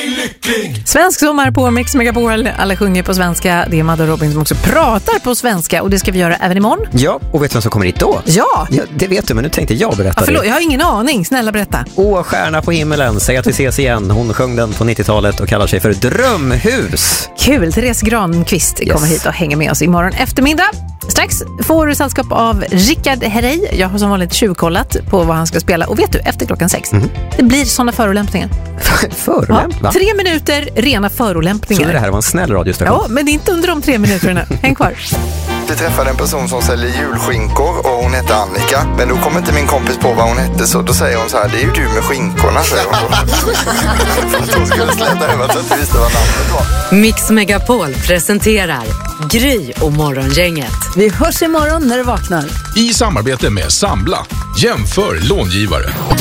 mig lycklig. Svensk sommar på Mix Megapol. Alla sjunger på svenska. Det är Madde och Robin som också pratar på svenska. Och det ska vi göra även imorgon. Ja, och vet du vem som kommer hit då? Ja, det vet du, men nu tänkte jag berätta förlåt, det. jag har ingen aning. Snälla berätta. Stjärna på himmelen, säg att vi ses igen. Hon sjöng den på 90-talet och kallar sig för Drömhus. Kul, Therese Granqvist kommer hit och hänger med oss imorgon eftermiddag. Strax får du sällskap av Rickard Herrey. Jag har som vanligt tjuvkollat på vad han ska spela. Och vet du, efter klockan 6, det blir sådana förolämpningar. Förolämpningar? 3 minuter, rena förolämpningar. Så det här var en snäll radiostation. Ja, men inte under de 3 minuterna. Häng kvar. Vi träffade en person som säljer julskinkor och hon hette Annika. Men då kom inte min kompis på vad hon hette, så då säger hon så här: det är ju du med skinkorna, säger hon. För att hon skulle släta över så att jag visste vad namnet var. Mix Megapol presenterar Gry och Morgongänget. Vi hörs imorgon när du vaknar. I samarbete med Sambla. Jämför långivare.